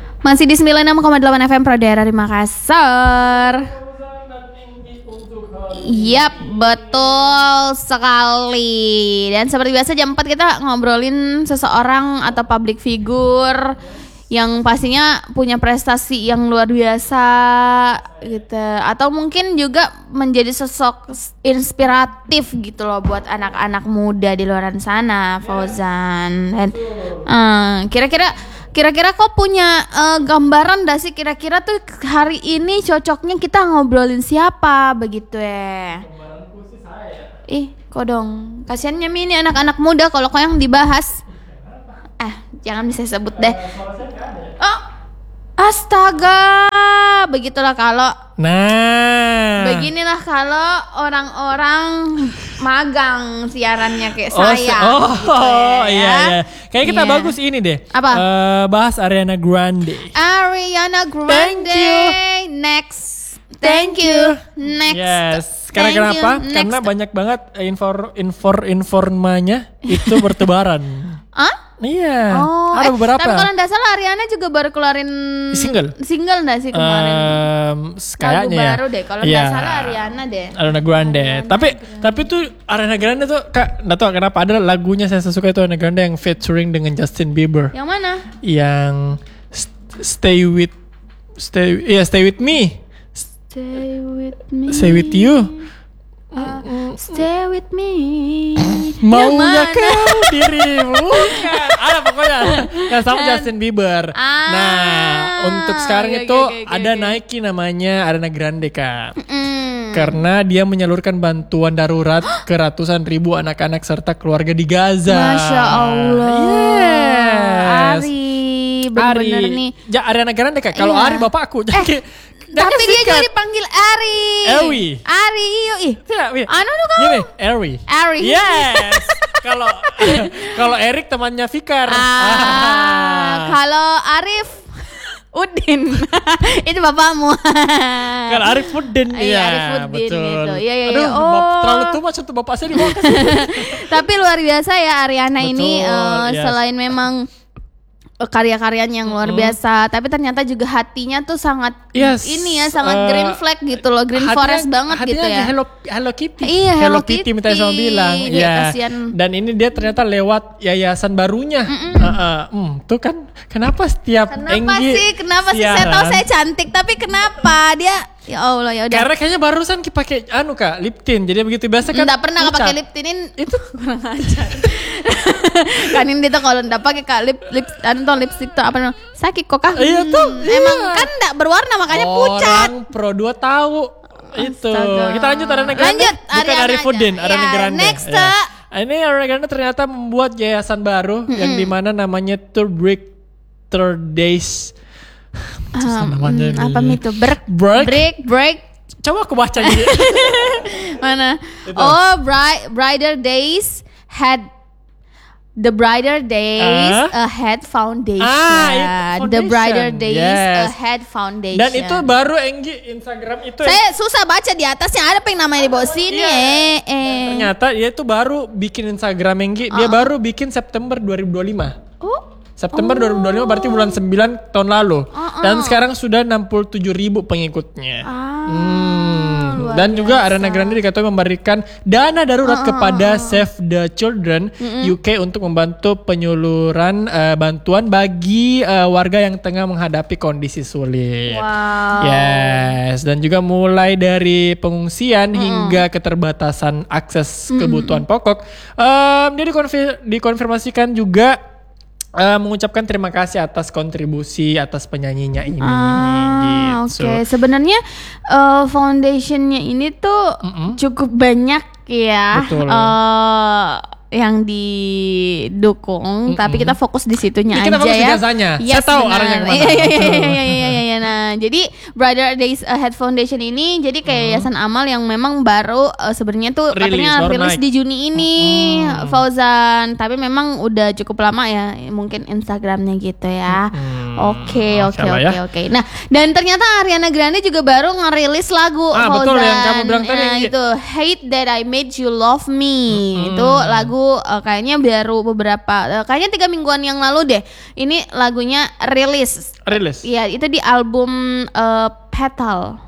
Masih di 96,8 FM Pro Daerah di Makassar. Yap, betul sekali. Dan seperti biasa jam 4 kita ngobrolin seseorang atau public figure yang pastinya punya prestasi yang luar biasa gitu, atau mungkin juga menjadi sosok inspiratif gitu loh buat anak-anak muda di luar sana, Fauzan. Dan kira-kira kau punya gambaran gak sih kira-kira tuh hari ini cocoknya kita ngobrolin siapa begitu ya? Gambaranku sih saya. Ih, kok dong. Kasiannya Mi ini anak-anak muda kalau kau yang dibahas. Jangan bisa sebut deh. Oh, astaga. Begitulah kalau. Nah. Beginilah kalau orang-orang magang siarannya kayak saya. Gitu ya. Iya. Kayak kita bagus ini deh. Apa? Bahas Ariana Grande. Ariana Grande. Thank you. Next. Thank you. Next. Yes. Karena Thank kenapa? you. Karena Next. banyak banget informanya itu bertebaran. Hah? Iya. Oh, ada beberapa. Tapi kalau nggak salah Ariana juga baru keluarin Single nggak sih kemarin? Kayaknya Lagu ya. baru deh. Kalau Iya. nggak salah Ariana deh. Ariana Grande. Tapi tuh Ariana Grande tuh nggak tahu kenapa ada lagunya saya suka itu Ariana Grande yang featuring dengan Justin Bieber. Yang mana? Yang Stay with me. Stay with me. Stay with you. Stay with me. Maunya kau dirimu. Ada pokoknya yang sama Justin Bieber. Nah, untuk sekarang itu ada Nike namanya Ariana Grande Kak. Karena dia menyalurkan bantuan darurat ke ratusan ribu anak-anak serta keluarga di Gaza. Masya Allah. Yes. Bener-bener nih. Ya Ariana Grande Kak. Kalau Iya. Ari bapakku. Tapi dia juga dipanggil Ari. Ewi. Ari, ih. Tidak, Anu tuh kamu. gini, Ari. Ari. Yes. Kalau Erik temannya Fikar. Kalau Arif Udin. Itu bapakmu. Kalau Arif Udin. Iya, Arif Udin betul. gitu. Iya. Aduh, Oh. terlalu tua satu bapak saya dibawa ke sini. Tapi luar biasa ya Ariana ini Betul, yes. selain memang karya-karyanya yang luar biasa, tapi ternyata juga hatinya tuh sangat ini ya, sangat green flag gitu loh, green forest banget gitu ya. Hello Kitty. Iya, Hello Kitty. minta sama bilang. Iya, Iya. kasihan. Dan ini dia ternyata lewat yayasan barunya. Tuh kan kenapa setiap Kenapa sih saya tahu saya cantik tapi kenapa dia ya Allah ya udah. Karena kayaknya barusan pakai Kak, lip tint. Jadi begitu biasa kan. Enggak pernah pakai lip tintin itu kurang ajar. Kan ini tuh kalau enggak pakai lipstick tuh apa namanya? Sakit kok kah? Iya tuh. Emang kan enggak berwarna makanya pucat. Orang Pro 2 tahu. Itu. Astaga. Kita lanjut Ariana Grande. Lanjut, Bukan Ariana Arif Udin, aja. Ariana Ya, Grande. next, Ya. Ini Ariana Grande ternyata membuat yayasan baru yang dimana namanya Tour Breakthrough Days. Namanya ini. Apa itu? Break. Coba aku baca gitu. Mana? Itu. Oh, Brighter Days had The Brighter Days Ahead Foundation. Itu The Brighter foundation. Days Yes. Ahead Foundation. Dan itu baru Enggi Instagram itu. Saya susah baca di atasnya ada yang namanya di bawah sini. Ternyata dia itu baru bikin Instagram Enggi. Dia baru bikin September 2025. September 2025 berarti bulan 9 tahun lalu. Dan sekarang sudah 67.000 pengikutnya. Dan juga Ariana Grande dikatakan memberikan dana darurat kepada Save the Children UK untuk membantu penyaluran bantuan bagi warga yang tengah menghadapi kondisi sulit. Wow. Yes, dan juga mulai dari pengungsian hingga keterbatasan akses kebutuhan pokok. Dia dikonfirmasikan juga mengucapkan terima kasih atas kontribusi atas penyanyinya ini. Gitu. Oke. Sebenarnya foundationnya ini tuh cukup banyak ya. Betul. Yang didukung, tapi kita fokus di situnya Kita aja fokus di ya. Gazanya. Yes, Saya tahu benar. arahnya kemana. Iya. Nah, jadi Brighter Days Ahead Foundation ini jadi kayak yayasan amal yang memang baru sebenarnya tuh katanya rilis di Juni ini, Fauzan. Tapi memang udah cukup lama ya, mungkin Instagramnya gitu ya. Oke. Ya. Nah, dan ternyata Ariana Grande juga baru ngerilis lagu betul yang kamu bilang tadi. Itu Hate That I Made You Love Me. Itu lagu kayaknya baru beberapa kayaknya 3 mingguan yang lalu deh. Ini lagunya rilis. Iya, itu di album Petal.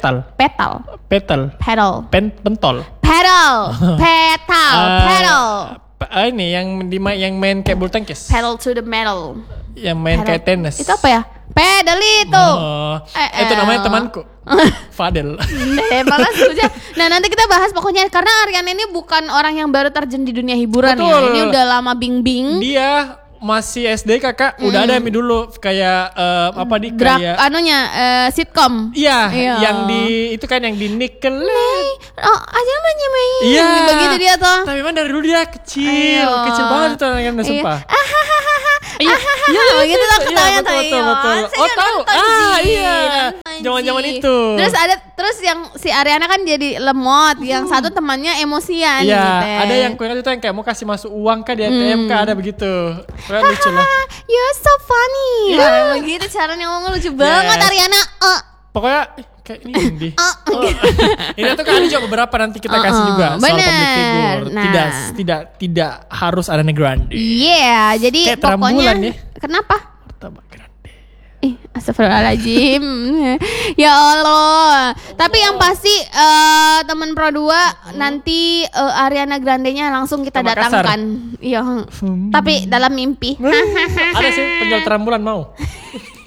Ini yang main kayak bulu tangkis. Pedal to the metal. Yang main kayak tenis. Itu apa ya? Pedal itu. Itu namanya temanku. Fadel. Malas aja. Nah, nanti kita bahas pokoknya karena Ariana ini bukan orang yang baru terjun di dunia hiburan. Betul. Ya. Ini udah lama bing-bing. Dia masih SD kakak udah ada dulu kayak kayak sitcom. Iya, yang di itu kan yang di Nickelodeon. Aja menyemen. Iya. Begitu dia tuh. Tapi memang dari dulu dia kecil banget itu anaknya sumpah. Iya, begitu tuh ketawanya tuh. Betul. Tahu. Iya. Zaman-zaman itu. Terus yang si Ariana kan jadi lemot, yang satu temannya emosian. Iya, gitu. ada yang kuingat itu yang kayak mau kasih masuk uang kah di ATM kah ada begitu. Kayak lucu lah. You're so funny. Begitu caranya ngomong lucu banget Ariana. Pokoknya kayak ini Indi. Ini tuh kan ada juga beberapa nanti kita kasih juga soal public figure. Tidak harus Ariana Grande. Iya, jadi kayak pokoknya ya. Kenapa? Martabak Grande. Astagfirullahaladzim. Ya Allah. Tapi yang pasti teman Pro 2 nanti Ariana Grande-nya langsung kita datangkan. Iya. Tapi dalam mimpi. Ada sih penjual terambulan mau.